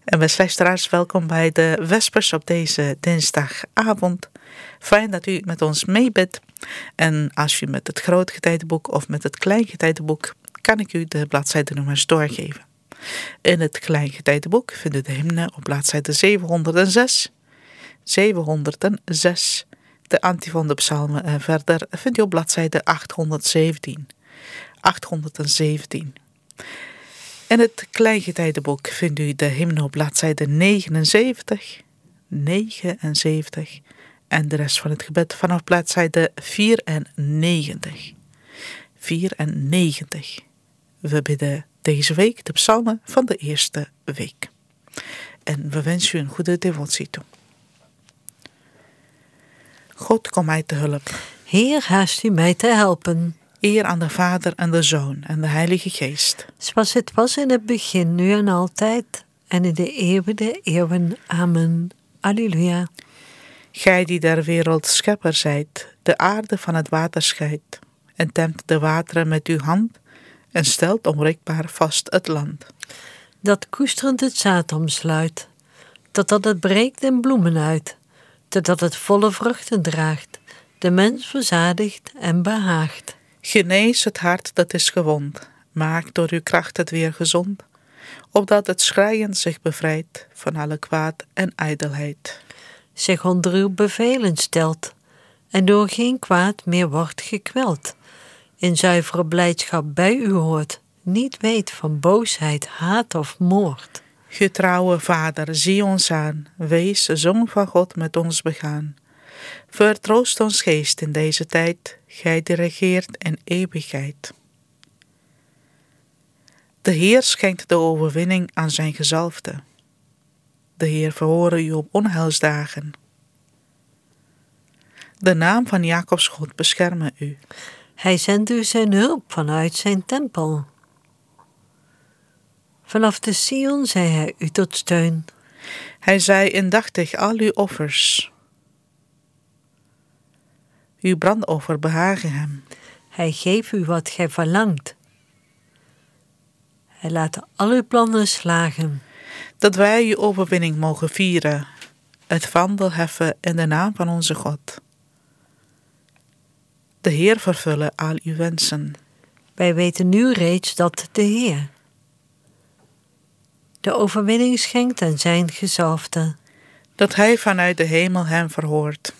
En beste luisteraars, welkom bij de Vespers op deze dinsdagavond. Fijn dat u met ons meebidt. En als u met het grootgetijdenboek of met het kleingetijdenboek, kan ik u de bladzijdenummers doorgeven. In het kleingetijdenboek vindt u de hymne op bladzijde 706. 706. De antifon, de psalmen en verder vindt u op bladzijde 817. 817. In het kleingetijdenboek vindt u de hymne op bladzijde 79, 79 en de rest van het gebed vanaf bladzijde 94. 94. We bidden deze week de psalmen van de eerste week. En we wensen u een goede devotie toe. God, kom mij te hulp. Heer, haast u mij te helpen. Eer aan de Vader en de Zoon en de Heilige Geest. Zoals het was in het begin, nu en altijd, en in de eeuwen der eeuwen. Amen. Alleluia. Gij die der wereld schepper zijt, de aarde van het water scheidt, en temt de wateren met uw hand, en stelt onwrikbaar vast het land. Dat koesterend het zaad omsluit, totdat het breekt en bloemen uit, totdat het volle vruchten draagt, de mens verzadigt en behaagt. Genees het hart dat is gewond, maak door uw kracht het weer gezond, opdat het schreien zich bevrijdt van alle kwaad en ijdelheid. Zich onder uw bevelen stelt, en door geen kwaad meer wordt gekweld, in zuivere blijdschap bij u hoort, niet weet van boosheid, haat of moord. Getrouwe Vader, zie ons aan, wees zoon van God met ons begaan. Vertroost ons geest in deze tijd, gij die regeert in eeuwigheid. De Heer schenkt de overwinning aan zijn gezalfde. De Heer verhoore u op onheilsdagen. De naam van Jacobs God bescherme u. Hij zendt u zijn hulp vanuit zijn tempel. Vanaf de Sion zei hij u tot steun. Hij zei indachtig al uw offers. Uw brandoffer behagen hem. Hij geeft u wat gij verlangt. Hij laat al uw plannen slagen. Dat wij uw overwinning mogen vieren. Het vaandel heffen in de naam van onze God. De Heer vervullen al uw wensen. Wij weten nu reeds dat de Heer de overwinning schenkt aan zijn gezalfde. Dat hij vanuit de hemel hem verhoort.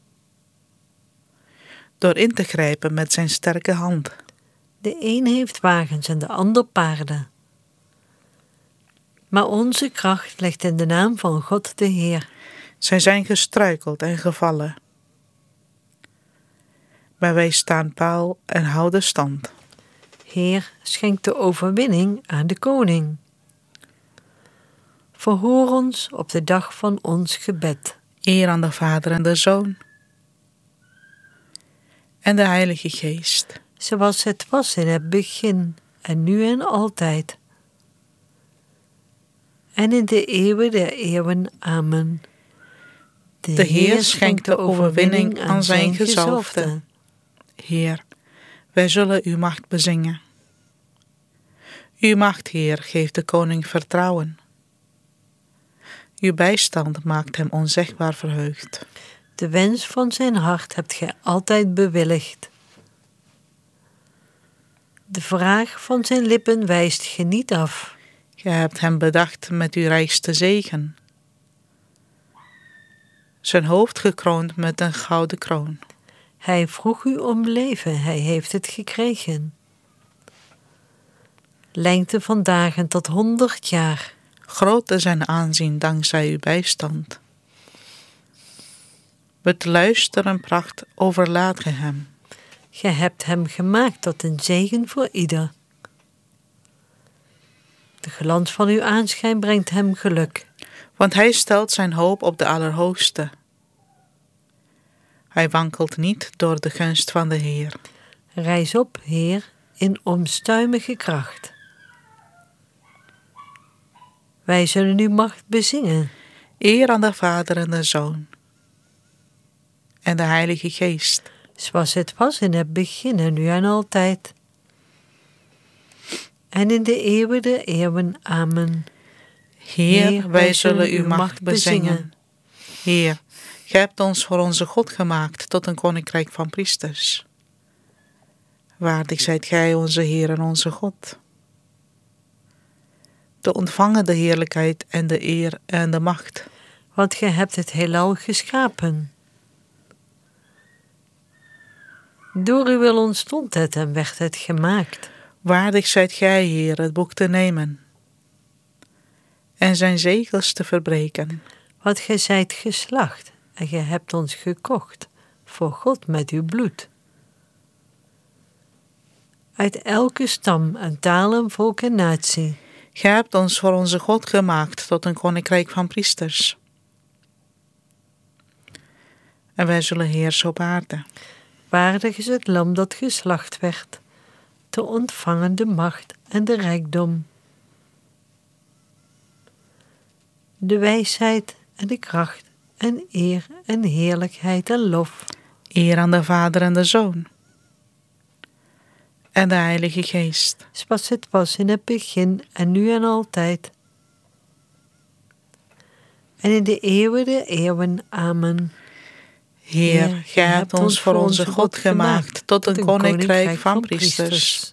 Door in te grijpen met zijn sterke hand. De een heeft wagens en de ander paarden. Maar onze kracht ligt in de naam van God de Heer. Zij zijn gestruikeld en gevallen. Maar wij staan paal en houden stand. Heer, schenk de overwinning aan de koning. Verhoor ons op de dag van ons gebed. Eer aan de Vader en de Zoon en de Heilige Geest. Zoals het was in het begin, en nu en altijd. En in de eeuwen der eeuwen. Amen. De Heer schenkt de overwinning aan zijn gezalfde. Heer, wij zullen uw macht bezingen. Uw macht, Heer, geeft de koning vertrouwen. Uw bijstand maakt hem onzegbaar verheugd. De wens van zijn hart hebt gij altijd bewilligd. De vraag van zijn lippen wijst ge niet af. Gij hebt hem bedacht met uw rijkste zegen. Zijn hoofd gekroond met een gouden kroon. Hij vroeg u om leven, hij heeft het gekregen. Lengte van dagen tot 100 jaar. Groot is zijn aanzien dankzij uw bijstand. Met luister en pracht overlaat ge hem. Gij hebt hem gemaakt tot een zegen voor ieder. De glans van uw aanschijn brengt hem geluk. Want hij stelt zijn hoop op de Allerhoogste. Hij wankelt niet door de gunst van de Heer. Rijs op, Heer, in onstuimige kracht. Wij zullen uw macht bezingen. Eer aan de Vader en de Zoon en de Heilige Geest. Zoals het was in het begin en nu en altijd. En in de eeuwen der eeuwen. Amen. Heer, wij zullen uw macht bezingen. Heer, gij hebt ons voor onze God gemaakt tot een koninkrijk van priesters. Waardig zijt gij, onze Heer en onze God, te ontvangen de heerlijkheid en de eer en de macht. Want gij hebt het heelal geschapen. Door uw wil ontstond het en werd het gemaakt. Waardig zijt gij, Heer, het boek te nemen en zijn zegels te verbreken. Want gij zijt geslacht en gij hebt ons gekocht voor God met uw bloed. Uit elke stam en taal en volk en natie. Gij hebt ons voor onze God gemaakt tot een koninkrijk van priesters. En wij zullen heersen op aarde. Waardig is het lam dat geslacht werd, te ontvangen de macht en de rijkdom, de wijsheid en de kracht en eer en heerlijkheid en lof. Eer aan de Vader en de Zoon en de Heilige Geest. Zoals het was in het begin en nu en altijd. En in de eeuwen der eeuwen. Amen. Heer, gij hebt ons voor onze God gemaakt tot een koninkrijk van priesters.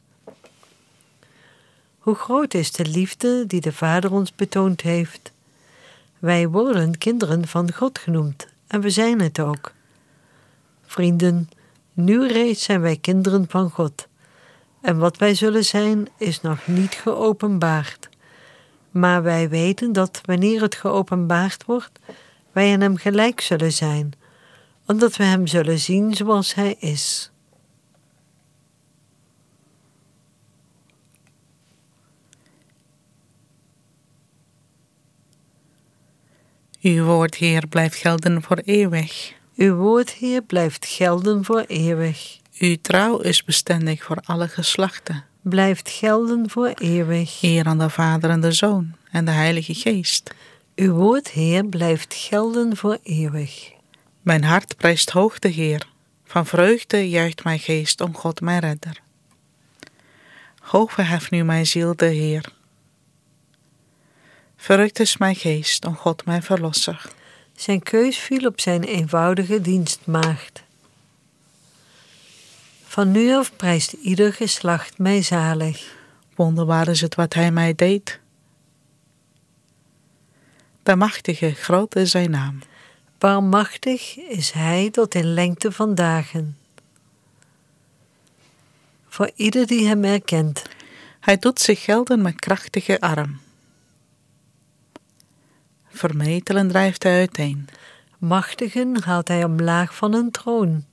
Hoe groot is de liefde die de Vader ons betoond heeft. Wij worden kinderen van God genoemd en we zijn het ook. Vrienden, nu reeds zijn wij kinderen van God. En wat wij zullen zijn is nog niet geopenbaard. Maar wij weten dat wanneer het geopenbaard wordt, wij aan hem gelijk zullen zijn, omdat we hem zullen zien zoals hij is. Uw woord, Heer, blijft gelden voor eeuwig. Uw woord, Heer, blijft gelden voor eeuwig. Uw trouw is bestendig voor alle geslachten. Blijft gelden voor eeuwig. Eer aan de Vader en de Zoon en de Heilige Geest. Uw woord, Heer, blijft gelden voor eeuwig. Mijn hart prijst hoog de Heer. Van vreugde juicht mijn geest om God mijn redder. Hoog verheft nu mijn ziel de Heer. Verrukt is mijn geest om God mijn verlosser. Zijn keus viel op zijn eenvoudige dienstmaagd. Van nu af prijst ieder geslacht mij zalig. Wonderbaar is het wat hij mij deed. De machtige, groot is zijn naam. Barmachtig is hij tot in lengte van dagen. Voor ieder die hem erkent. Hij doet zich gelden met krachtige arm. Vermetelen drijft hij uiteen. Machtigen haalt hij omlaag van een troon.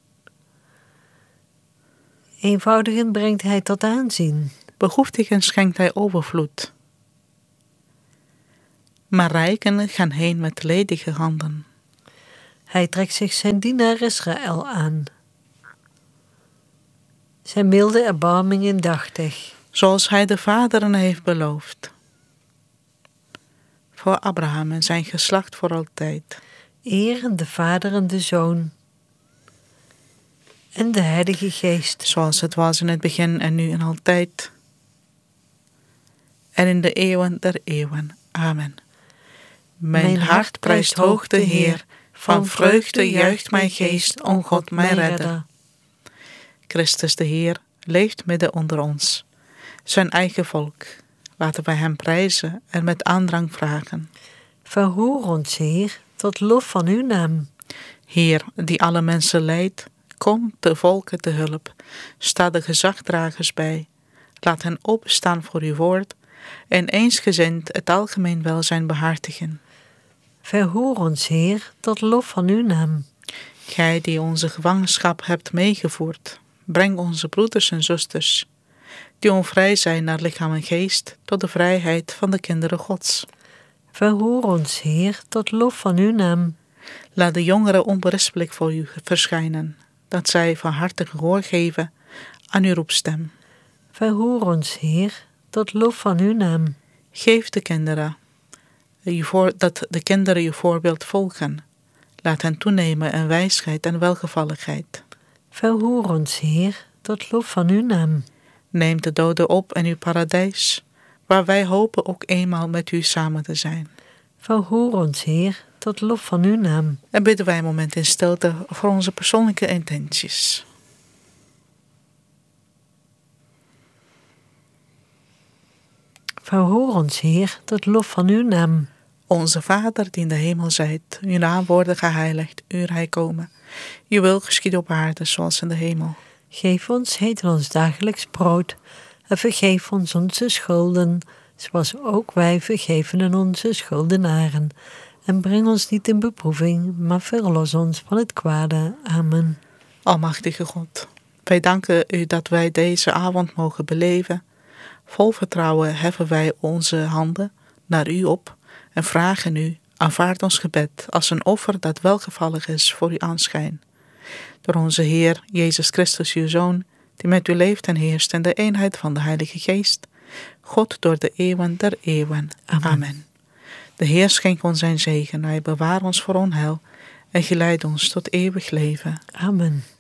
Eenvoudigen brengt hij tot aanzien. Behoeftigen schenkt hij overvloed. Maar rijken gaan heen met ledige handen. Hij trekt zich zijn dienaar Israël aan. Zijn milde erbarming indachtig. Zoals hij de vaderen heeft beloofd. Voor Abraham en zijn geslacht voor altijd. Eer de Vader en de Zoon. En de Heilige Geest. Zoals het was in het begin en nu en altijd. En in de eeuwen der eeuwen. Amen. Mijn hart prijst hoog de Heer. Van vreugde juicht mijn geest om God mijn redder. Christus de Heer leeft midden onder ons. Zijn eigen volk. Laten wij hem prijzen en met aandrang vragen. Verhoor ons, Heer, tot lof van uw naam. Heer, die alle mensen leidt, kom de volken te hulp. Sta de gezagdragers bij. Laat hen openstaan voor uw woord en eensgezind het algemeen welzijn behartigen. Verhoor ons, Heer, tot lof van uw naam. Gij die onze gevangenschap hebt meegevoerd, breng onze broeders en zusters, die onvrij zijn naar lichaam en geest, tot de vrijheid van de kinderen Gods. Verhoor ons, Heer, tot lof van uw naam. Laat de jongeren onberispelijk voor u verschijnen, dat zij van harte gehoor geven aan uw roepstem. Verhoor ons, Heer, tot lof van uw naam. Geef de kinderen, dat de kinderen uw voorbeeld volgen. Laat hen toenemen in wijsheid en welgevalligheid. Verhoor ons, Heer, tot lof van uw naam. Neem de doden op in uw paradijs, waar wij hopen ook eenmaal met u samen te zijn. Verhoor ons, Heer, tot lof van uw naam. En bidden wij een moment in stilte voor onze persoonlijke intenties. Verhoor ons, Heer, tot lof van uw naam. Onze Vader die in de hemel zijt, uw naam worden geheiligd, uw rijk komen. Uw wil geschieden op aarde zoals in de hemel. Geef ons heden ons dagelijks brood en vergeef ons onze schulden, zoals ook wij vergeven aan onze schuldenaren. En breng ons niet in beproeving, maar verlos ons van het kwade. Amen. Almachtige God, wij danken u dat wij deze avond mogen beleven. Vol vertrouwen heffen wij onze handen naar u op en vragen u, aanvaard ons gebed als een offer dat welgevallig is voor uw aanschijn. Door onze Heer Jezus Christus, uw Zoon, die met u leeft en heerst in de eenheid van de Heilige Geest, God door de eeuwen der eeuwen. Amen. De Heer schenkt ons zijn zegen, hij bewaart ons voor onheil en geleidt ons tot eeuwig leven. Amen.